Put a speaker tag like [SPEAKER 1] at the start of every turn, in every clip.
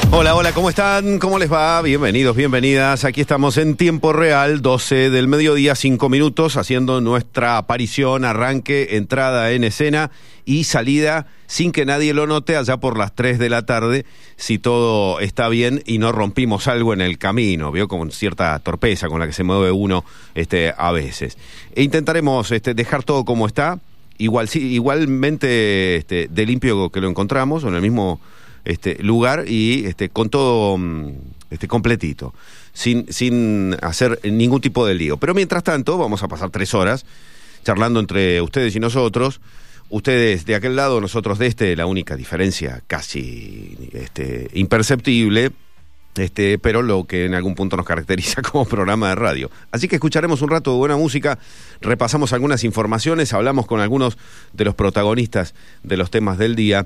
[SPEAKER 1] Hola, hola, ¿cómo están? ¿Cómo les va? Bienvenidos, bienvenidas. Aquí estamos en tiempo real, 12 del mediodía, 5 minutos, haciendo nuestra aparición, arranque, entrada en escena y salida sin que nadie lo note allá por las 3 de la tarde, si todo está bien y no rompimos algo en el camino, ¿vio? Con cierta torpeza con la que se mueve uno a veces. E intentaremos dejar todo como está, igualmente de limpio que lo encontramos, o en el mismo lugar y con todo completito, sin hacer ningún tipo de lío. Pero mientras tanto, vamos a pasar 3 horas charlando entre ustedes y nosotros. Ustedes de aquel lado, nosotros de la única diferencia casi imperceptible, pero lo que en algún punto nos caracteriza como programa de radio. Así que escucharemos un rato de buena música, repasamos algunas informaciones, hablamos con algunos de los protagonistas de los temas del día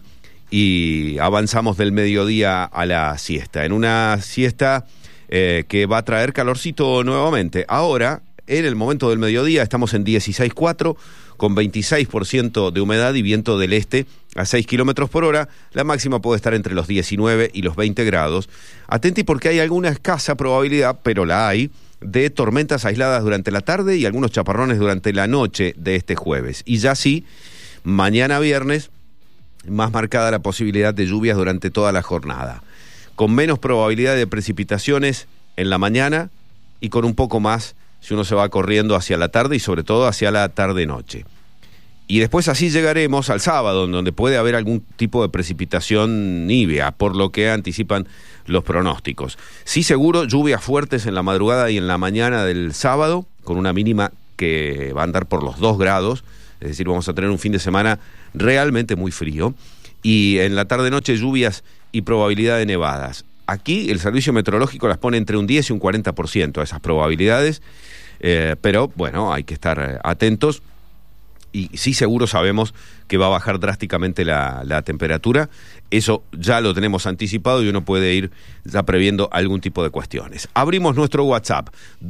[SPEAKER 1] y avanzamos del mediodía a la siesta. En una siesta que va a traer calorcito nuevamente. Ahora, en el momento del mediodía, estamos en 16.4, con 26% de humedad y viento del este a 6 kilómetros por hora. La máxima puede estar entre los 19 y los 20 grados. Atenti porque hay alguna escasa probabilidad, pero la hay, de tormentas aisladas durante la tarde y algunos chaparrones durante la noche de este jueves. Y ya sí, mañana viernes, más marcada la posibilidad de lluvias durante toda la jornada, con menos probabilidad de precipitaciones en la mañana y con un poco más si uno se va corriendo hacia la tarde y sobre todo hacia la tarde-noche. Y después así llegaremos al sábado, donde puede haber algún tipo de precipitación nívea, por lo que anticipan los pronósticos. Sí, seguro, lluvias fuertes en la madrugada y en la mañana del sábado, con una mínima que va a andar por los 2 grados, es decir, vamos a tener un fin de semana realmente muy frío, y en la tarde-noche lluvias y probabilidad de nevadas. Aquí el servicio meteorológico las pone entre un 10 y un 40% a esas probabilidades, pero bueno, hay que estar atentos, y sí seguro sabemos que va a bajar drásticamente la temperatura. Eso ya lo tenemos anticipado y uno puede ir ya previendo algún tipo de cuestiones. Abrimos nuestro WhatsApp,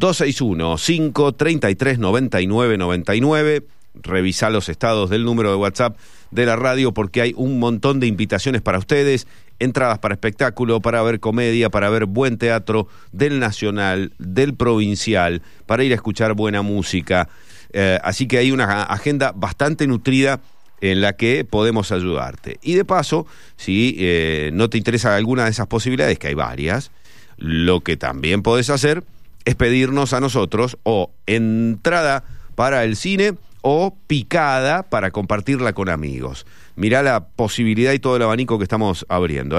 [SPEAKER 1] 261-533-9999, revisá los estados del número de WhatsApp de la radio porque hay un montón de invitaciones para ustedes, entradas para espectáculo, para ver comedia, para ver buen teatro del nacional, del provincial, para ir a escuchar buena música. Así que hay una agenda bastante nutrida en la que podemos ayudarte. Y de paso, si no te interesa alguna de esas posibilidades, que hay varias, lo que también podés hacer es pedirnos a nosotros o entrada para el cine o picada para compartirla con amigos. Mirá la posibilidad y todo el abanico que estamos abriendo.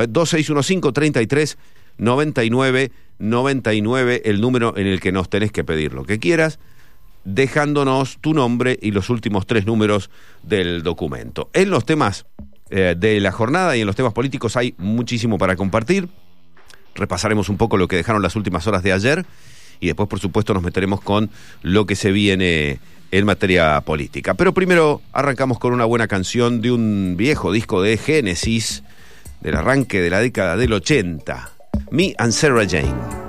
[SPEAKER 1] 2615-33-99-99, el número en el que nos tenés que pedir lo que quieras, dejándonos tu nombre y los últimos 3 números del documento. En los temas de la jornada y en los temas políticos hay muchísimo para compartir. Repasaremos un poco lo que dejaron las últimas horas de ayer y después, por supuesto, nos meteremos con lo que se viene en materia política. Pero primero arrancamos con una buena canción de un viejo disco de Génesis, del arranque de la década del 80, Me and Sarah Jane.